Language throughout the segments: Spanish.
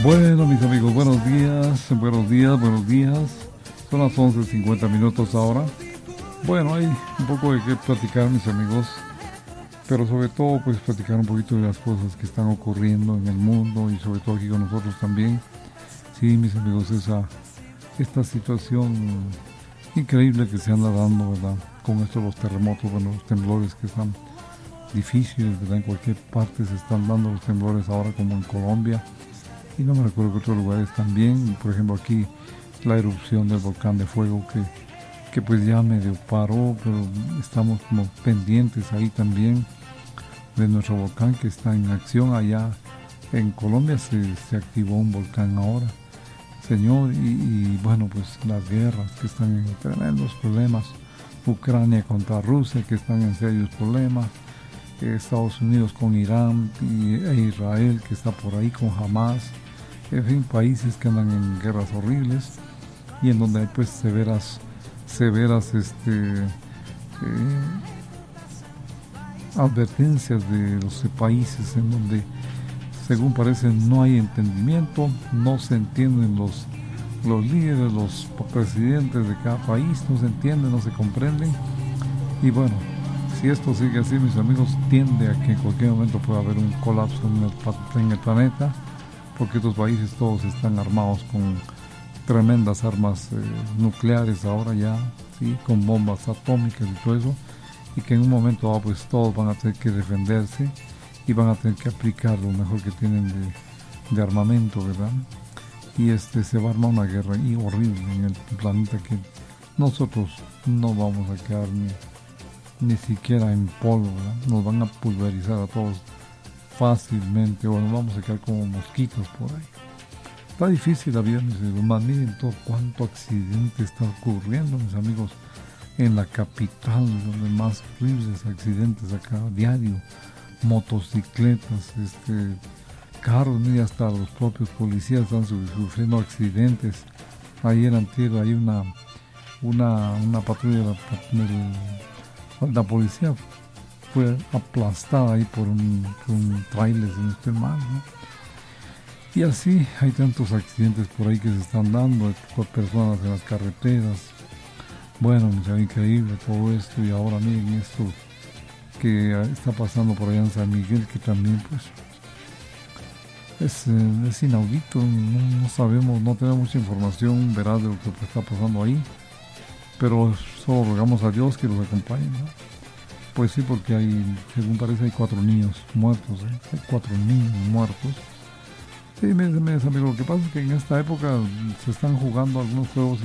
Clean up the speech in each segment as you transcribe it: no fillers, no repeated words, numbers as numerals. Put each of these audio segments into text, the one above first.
Bueno, mis amigos, buenos días, buenos días, buenos días. Son las 11:50 ahora. Bueno, hay un poco de qué platicar, mis amigos, pero sobre todo, pues, platicar un poquito de las cosas que están ocurriendo en el mundo y sobre todo aquí con nosotros también. Sí, mis amigos, esta situación increíble que se anda dando, ¿verdad? Con esto los terremotos, bueno, los temblores que están difíciles, ¿verdad? En cualquier parte se están dando los temblores ahora, como en Colombia. Y no me recuerdo que otros lugares también, por ejemplo aquí la erupción del volcán de fuego que pues ya medio paró, pero estamos como pendientes ahí también de nuestro volcán que está en acción. Allá en Colombia se activó un volcán ahora, señor, y bueno, pues las guerras que están en tremendos problemas, Ucrania contra Rusia que están en serios problemas, Estados Unidos con Irán e Israel que está por ahí con Hamas. En fin, países que andan en guerras horribles y en donde hay pues severas advertencias de los países en donde, según parece, no hay entendimiento, no se entienden los líderes, los presidentes de cada país, no se entienden, no se comprenden. Y bueno, si esto sigue así, mis amigos, tiende a que en cualquier momento pueda haber un colapso en el planeta, porque estos países todos están armados con tremendas armas nucleares ahora ya, ¿sí? Con bombas atómicas y todo eso, y que en un momento dado pues todos van a tener que defenderse y van a tener que aplicar lo mejor que tienen de armamento, ¿verdad? Y se va a armar una guerra horrible en el planeta que nosotros no vamos a quedar ni siquiera en polvo, ¿verdad? Nos van a pulverizar a todos fácilmente, o nos vamos a quedar como mosquitos por ahí. Está difícil la vida, mis amigos. Más miren todo cuánto accidente está ocurriendo, mis amigos, en la capital, donde más horribles accidentes acá diario, motocicletas, carros, y hasta los propios policías están sufriendo accidentes. Ayer antier hay una patrulla de la policía fue aplastada ahí por un tráiler, si no estoy mal, ¿no? Y así hay tantos accidentes por ahí que se están dando, por personas en las carreteras. Bueno, es increíble todo esto. Y ahora miren esto que está pasando por allá en San Miguel, que también pues es inaudito. No sabemos, no tenemos mucha información veraz de lo que está pasando ahí, pero solo rogamos a Dios que los acompañe, ¿no? Pues sí, porque según parece, hay 4 niños muertos, ¿eh? Hay 4 niños muertos. Sí, mis amigos, lo que pasa es que en esta época se están jugando algunos juegos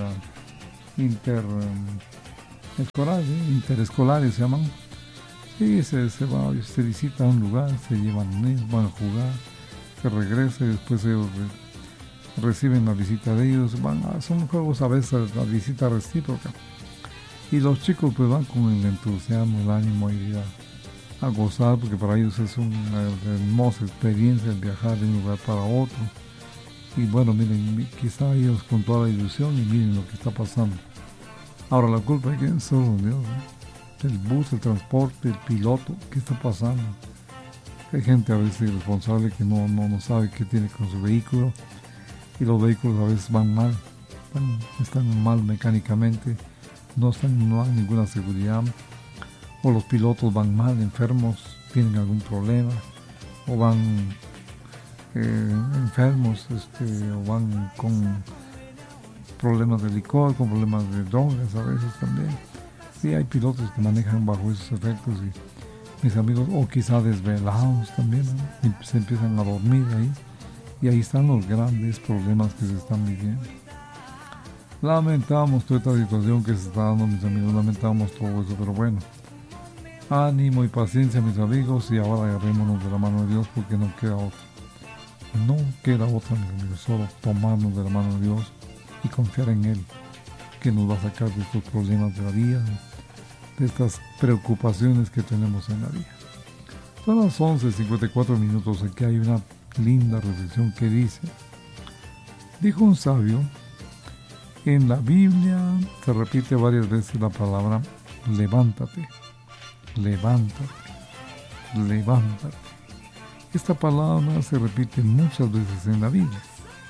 interescolares se llaman. Sí, se visita a un lugar, se llevan niños, van a jugar, se regresa y después ellos reciben la visita de ellos. Son juegos a veces la visita recíproca. Y los chicos pues van con el entusiasmo, el ánimo y a gozar, porque para ellos es una hermosa experiencia el viajar de un lugar para otro. Y bueno, miren, quizá ellos con toda la ilusión y miren lo que está pasando. Ahora la culpa de quién son, Dios, ¿no? El bus, el transporte, el piloto, ¿qué está pasando? Hay gente a veces irresponsable que no sabe qué tiene con su vehículo, y los vehículos a veces van mal, están mal mecánicamente. No hay ninguna seguridad, o los pilotos van mal, enfermos, tienen algún problema, o van enfermos, o van con problemas de licor, con problemas de drogas a veces también. Sí, hay pilotos que manejan bajo esos efectos, y mis amigos, o quizá desvelados también, ¿no? Y se empiezan a dormir ahí, y ahí están los grandes problemas que se están viviendo. Lamentamos toda esta situación que se está dando, mis amigos, lamentamos todo eso, pero bueno, ánimo y paciencia, mis amigos, y ahora agarrémonos de la mano de Dios, porque no queda otra, mis amigos, solo tomarnos de la mano de Dios y confiar en Él, que nos va a sacar de estos problemas de la vida, de estas preocupaciones que tenemos en la vida. Son las 11:54, aquí hay una linda reflexión que dijo un sabio. En la Biblia se repite varias veces la palabra levántate, levántate, levántate. Esta palabra se repite muchas veces en la Biblia,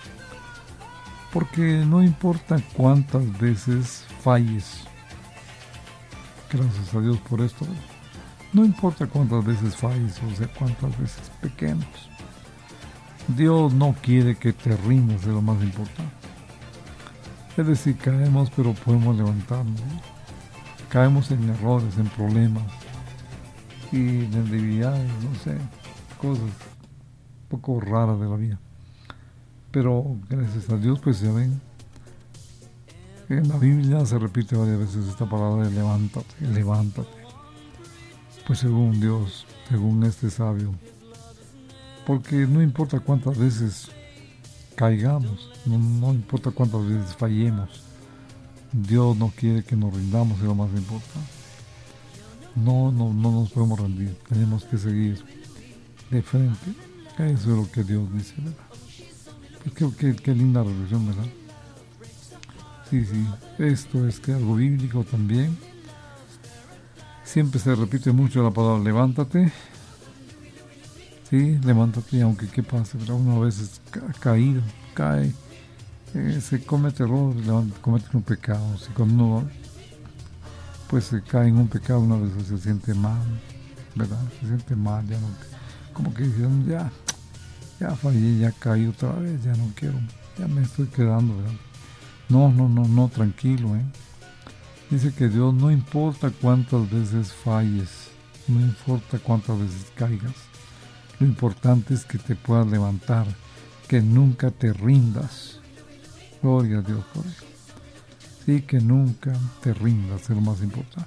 porque no importa cuántas veces falles, gracias a Dios por esto, no importa cuántas veces falles, o sea, cuántas veces pequemos, Dios no quiere que te rindas, de lo más importante. Es decir, caemos pero podemos levantarnos, ¿no? Caemos en errores, en problemas y en debilidades, no sé, cosas un poco raras de la vida. Pero gracias a Dios, pues ya ven, en la Biblia se repite varias veces esta palabra de levántate, levántate. Pues según Dios, según este sabio, porque no importa cuántas veces caigamos, no importa cuántas veces fallemos, Dios no quiere que nos rindamos, es lo más importante. No nos podemos rendir, tenemos que seguir de frente. Eso es lo que Dios dice, ¿verdad? Pues qué linda reflexión, ¿verdad? Sí, esto es que algo bíblico también. Siempre se repite mucho la palabra levántate. Sí, levántate, aunque qué pase, pero uno a veces caído, cae, se comete error, comete un pecado. Si cuando uno pues se cae en un pecado, una vez se siente mal, ¿verdad? Se siente mal, ya no, como que dicen, ya fallé, ya caí otra vez, ya no quiero, ya me estoy quedando, ¿verdad? No, tranquilo, Dice que Dios, no importa cuántas veces falles, no importa cuántas veces caigas, lo importante es que te puedas levantar, que nunca te rindas. Gloria a Dios por eso. Sí, que nunca te rindas, es lo más importante.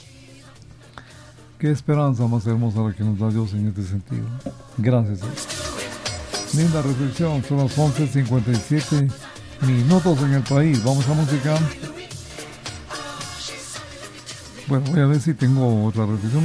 Qué esperanza más hermosa la que nos da Dios en este sentido. Gracias a Dios. Linda reflexión, son las 11:57 minutos en el país. Vamos a música. Bueno, voy a ver si tengo otra reflexión.